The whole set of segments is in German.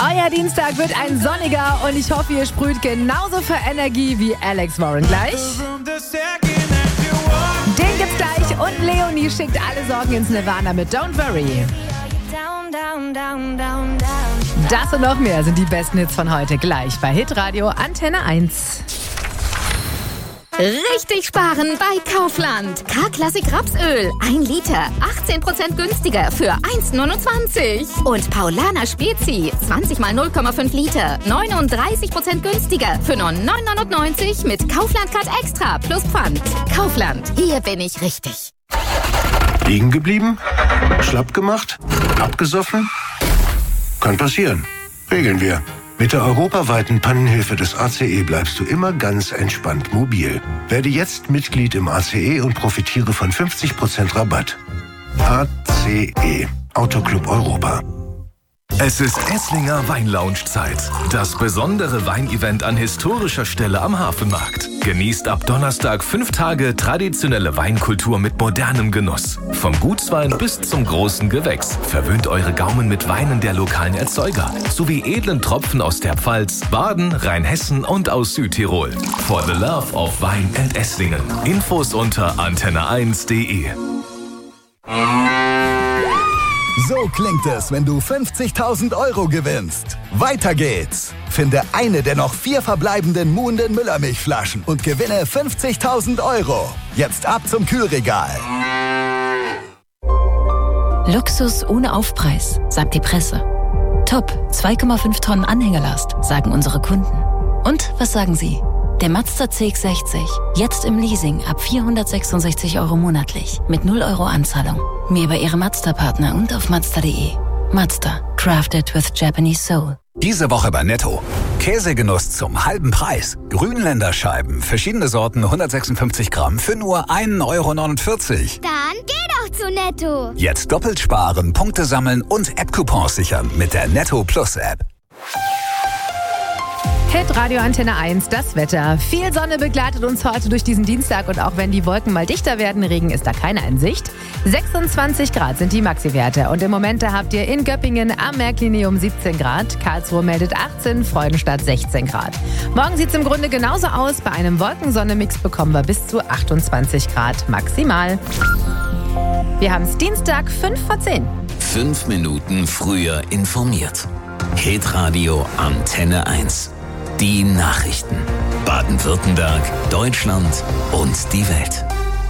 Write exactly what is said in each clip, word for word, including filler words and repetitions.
Euer Dienstag wird ein sonniger und ich hoffe, ihr sprüht genauso für Energie wie Alex Warren gleich. Den gibt's gleich und Leonie schickt alle Sorgen ins Nirvana mit Don't Worry. Das und noch mehr sind die besten Hits von heute gleich bei Hitradio Antenne eins. Richtig sparen bei Kaufland. K-Klassik Rapsöl. ein Liter. achtzehn Prozent günstiger für eins Komma neunundzwanzig. Und Paulaner Spezi. zwanzig mal null Komma fünf Liter. neununddreißig Prozent günstiger für nur neun neunundneunzig mit Kaufland Card Extra plus Pfand. Kaufland. Hier bin ich richtig. Liegen geblieben? Schlapp gemacht? Abgesoffen? Kann passieren. Regeln wir. Mit der europaweiten Pannenhilfe des A C E bleibst du immer ganz entspannt mobil. Werde jetzt Mitglied im A C E und profitiere von fünfzig Prozent Rabatt. A C E. Autoclub Europa. Es ist Esslinger Weinlounge-Zeit. Das besondere Weinevent an historischer Stelle am Hafenmarkt. Genießt ab Donnerstag fünf Tage traditionelle Weinkultur mit modernem Genuss. Vom Gutswein bis zum großen Gewächs. Verwöhnt eure Gaumen mit Weinen der lokalen Erzeuger. Sowie edlen Tropfen aus der Pfalz, Baden, Rheinhessen und aus Südtirol. For the love of Wein and Esslingen. Infos unter antenne eins punkt de. So klingt es, wenn du fünfzigtausend Euro gewinnst. Weiter geht's. Finde eine der noch vier verbleibenden Muhnden Müllermilchflaschen und gewinne fünfzigtausend Euro. Jetzt ab zum Kühlregal. Luxus ohne Aufpreis, sagt die Presse. Top, zwei Komma fünf Tonnen Anhängerlast, sagen unsere Kunden. Und was sagen Sie? Der Mazda C X sechzig, jetzt im Leasing ab vierhundertsechsundsechzig Euro monatlich, mit null Euro Anzahlung. Mehr bei Ihrem Mazda-Partner und auf mazda punkt de. Mazda, crafted with Japanese soul. Diese Woche bei Netto. Käsegenuss zum halben Preis. Grünländer Scheiben, verschiedene Sorten, hundertsechsundfünfzig Gramm für nur ein Euro neunundvierzig. Dann geh doch zu Netto. Jetzt doppelt sparen, Punkte sammeln und App-Coupons sichern mit der Netto Plus App. Hit Radio Antenne eins, das Wetter. Viel Sonne begleitet uns heute durch diesen Dienstag und auch wenn die Wolken mal dichter werden, Regen ist da keiner in Sicht. sechsundzwanzig Grad sind die Maxi-Werte und im Moment da habt ihr in Göppingen am Märklinium siebzehn Grad, Karlsruhe meldet achtzehn, Freudenstadt sechzehn Grad. Morgen sieht es im Grunde genauso aus, bei einem Wolkensonne-Mix bekommen wir bis zu achtundzwanzig Grad maximal. Wir haben es Dienstag, fünf vor zehn. Fünf Minuten früher informiert. Hit Radio Antenne eins. Die Nachrichten. Baden-Württemberg, Deutschland und die Welt.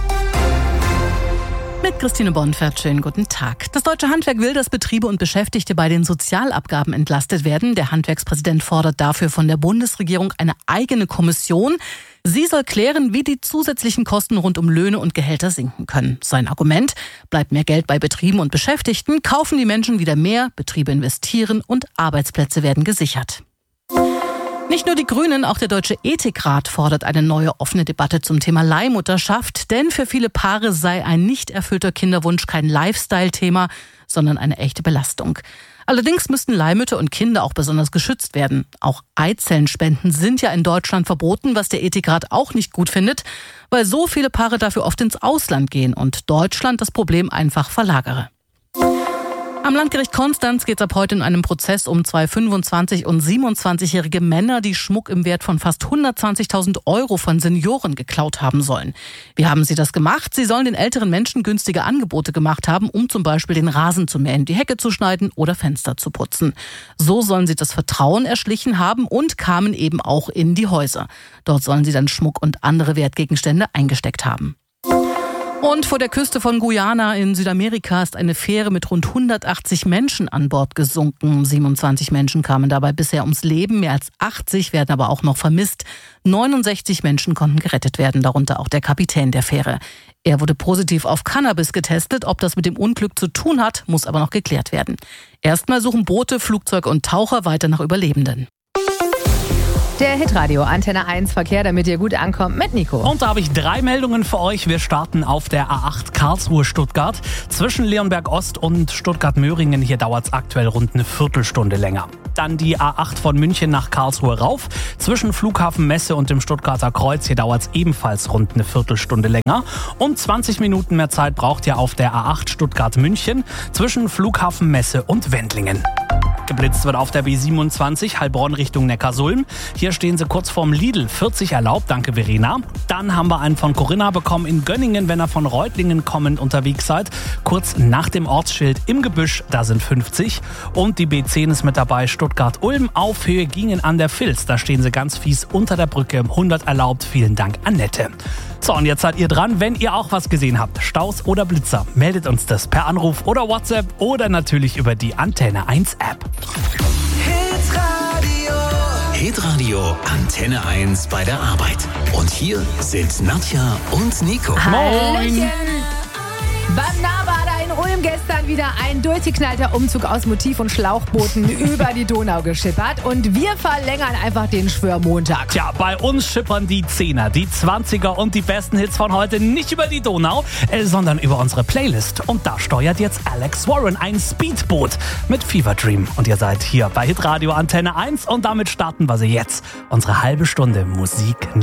Mit Christine Bonfert, schönen guten Tag. Das deutsche Handwerk will, dass Betriebe und Beschäftigte bei den Sozialabgaben entlastet werden. Der Handwerkspräsident fordert dafür von der Bundesregierung eine eigene Kommission. Sie soll klären, wie die zusätzlichen Kosten rund um Löhne und Gehälter sinken können. Sein Argument: bleibt mehr Geld bei Betrieben und Beschäftigten, kaufen die Menschen wieder mehr, Betriebe investieren und Arbeitsplätze werden gesichert. Nicht nur die Grünen, auch der Deutsche Ethikrat fordert eine neue offene Debatte zum Thema Leihmutterschaft. Denn für viele Paare sei ein nicht erfüllter Kinderwunsch kein Lifestyle-Thema, sondern eine echte Belastung. Allerdings müssten Leihmütter und Kinder auch besonders geschützt werden. Auch Eizellenspenden sind ja in Deutschland verboten, was der Ethikrat auch nicht gut findet, weil so viele Paare dafür oft ins Ausland gehen und Deutschland das Problem einfach verlagere. Am Landgericht Konstanz geht es ab heute in einem Prozess um zwei fünfundzwanzig- und siebenundzwanzigjährige Männer, die Schmuck im Wert von fast hundertzwanzigtausend Euro von Senioren geklaut haben sollen. Wie haben sie das gemacht? Sie sollen den älteren Menschen günstige Angebote gemacht haben, um zum Beispiel den Rasen zu mähen, die Hecke zu schneiden oder Fenster zu putzen. So sollen sie das Vertrauen erschlichen haben und kamen eben auch in die Häuser. Dort sollen sie dann Schmuck und andere Wertgegenstände eingesteckt haben. Und vor der Küste von Guyana in Südamerika ist eine Fähre mit rund hundertachtzig Menschen an Bord gesunken. siebenundzwanzig Menschen kamen dabei bisher ums Leben, mehr als achtzig werden aber auch noch vermisst. neunundsechzig Menschen konnten gerettet werden, darunter auch der Kapitän der Fähre. Er wurde positiv auf Cannabis getestet. Ob das mit dem Unglück zu tun hat, muss aber noch geklärt werden. Erstmal suchen Boote, Flugzeuge und Taucher weiter nach Überlebenden. Der Hitradio Antenne eins Verkehr, damit ihr gut ankommt, mit Nico. Und da habe ich drei Meldungen für euch. Wir starten auf der A acht Karlsruhe-Stuttgart. Zwischen Leonberg Ost und Stuttgart-Möhringen. Hier dauert es aktuell rund eine Viertelstunde länger. Dann die A acht von München nach Karlsruhe rauf. Zwischen Flughafen Messe und dem Stuttgarter Kreuz. Hier dauert es ebenfalls rund eine Viertelstunde länger. Und zwanzig Minuten mehr Zeit braucht ihr auf der A acht Stuttgart-München zwischen Flughafen Messe und Wendlingen. Geblitzt wird auf der B siebenundzwanzig Heilbronn Richtung Neckarsulm. Hier stehen sie kurz vorm Lidl. vierzig erlaubt, danke Verena. Dann haben wir einen von Corinna bekommen in Gönningen, wenn ihr von Reutlingen kommend unterwegs seid. Kurz nach dem Ortsschild im Gebüsch, da sind fünfzig. Und die B zehn ist mit dabei, Stuttgart-Ulm. Auf Höhe Gingen an der Vils, da stehen sie ganz fies unter der Brücke. hundert erlaubt, vielen Dank Annette. So, und jetzt seid ihr dran, wenn ihr auch was gesehen habt. Staus oder Blitzer, meldet uns das per Anruf oder WhatsApp oder natürlich über die Antenne eins App. Hitradio. Hitradio Antenne eins bei der Arbeit. Und hier sind Nadja und Nico. Hallöchen. Beim Nahbader in Ulm gestern wieder ein durchgeknallter Umzug aus Motiv- und Schlauchbooten über die Donau geschippert. Und wir verlängern einfach den Schwörmontag. Tja, bei uns schippern die Zehner, die Zwanziger und die besten Hits von heute nicht über die Donau, äh, sondern über unsere Playlist. Und da steuert jetzt Alex Warren ein Speedboot mit Fever Dream. Und ihr seid hier bei Hitradio Antenne eins und damit starten wir sie jetzt. Unsere halbe Stunde Musik